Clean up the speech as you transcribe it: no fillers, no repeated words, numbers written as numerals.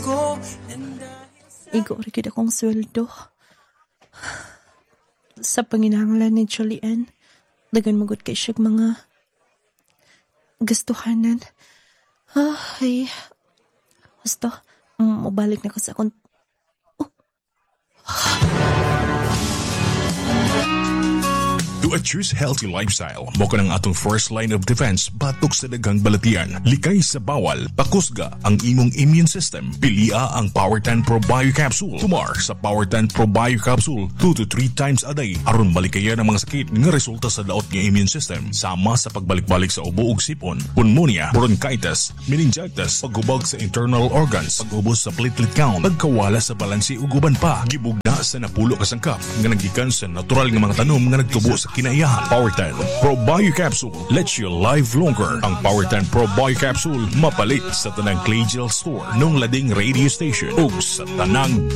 Igo rin kita kong sweldo. Sa panginahanglan ni Julian, dagan magod kay siya mga gastuhanan. Ay, basta, mabalik na ko sa akong... To choose healthy lifestyle, mo ka ng atong first line of defense batok sa daghang balatian. Likay sa bawal, pakusga ang imong immune system. Pilia ang Power 10 Pro Bio Capsule. Tumar sa Power 10 Pro Bio Capsule 2 to 3 times a day aron malikayan ang mga sakit nga resulta sa daot nga immune system. Sama sa pagbalik-balik sa ubo ug sipon, pneumonia, bronchitis, meningitis, paghubog sa internal organs, pag-ubos sa platelet count, pagkawala sa balansi ug uban pa. Gibugna sa napulo ka sangkap nga naggikan sa natural nga mga tanom nga nagtubo sa kinaiyahan. Power 10 Pro Bio Capsule lets you live longer. Ang Power 10 Pro Bio Capsule mapalit sa tanang Clay Gel Store nung lading radio station ug sa tanang